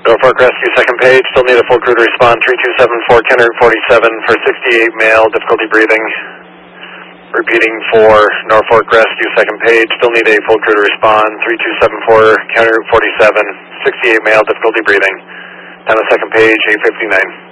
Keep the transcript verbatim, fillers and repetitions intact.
Norfolk Rescue, second page. Still need a full crew to respond. three two seven four, County Route forty-seven for sixty-eight male, difficulty breathing. Repeating for Norfolk Rescue, second page. Still need a full crew to respond. three two seven four, County Route forty-seven, sixty-eight male, difficulty breathing. Down to second page, eight fifty-nine.